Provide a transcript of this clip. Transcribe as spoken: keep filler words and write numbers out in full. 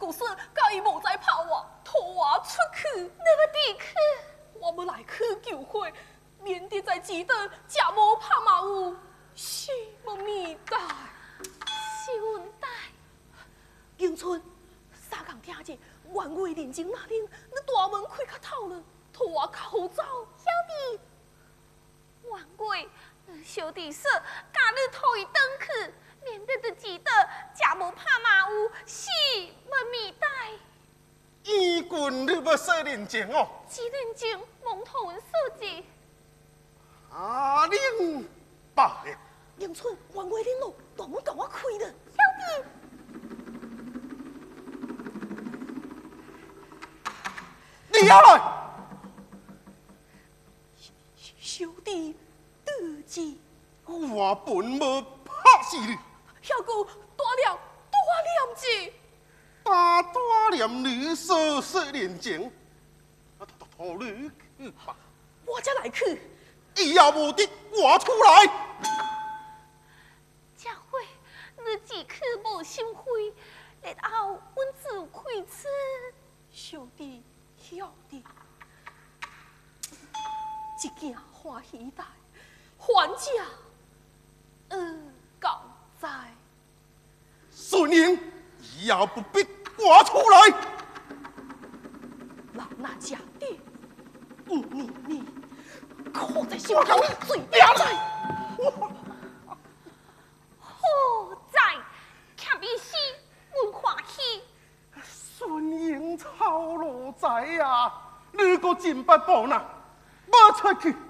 故事，甲伊无再拍我，拖我出去。 你要地去？ 我要来去救火，免得在记得食无拍嘛有死无面带。 是稳带。 迎春，三共听者，万月认真那恁，你大门开较透了，拖我较好走。 小弟，万贵，小弟说，家你拖伊转去，免得就记得食无拍嘛有死无面带。 义军，你要说认真哦。 只认真，蒙头文数字。 啊，恁爸呀！ 迎春，万月恁路，大门甲我开了。 小弟。 你来！ 小弟得志， 我本无拍死你。 遐个大念大念字， 大大念你说说认真，啊，拖拖你去吧。 我才来去。 以后无得我出来。 佳慧，你只去无心灰，日后阮自有开支。 小弟晓得，一件欢喜带，还者呃告哉。 顺英，以后不必我出来。 老衲家弟，嗯你你，刻在心头最悲哉。 好在，欠伊死，阮欢喜。 顺英草路仔啊，你个真不保呐，要出去！